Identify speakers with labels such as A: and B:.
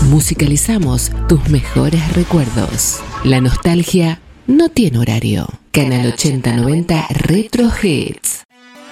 A: Musicalizamos tus mejores recuerdos. La nostalgia no tiene horario. Canal 8090 Retro Hits.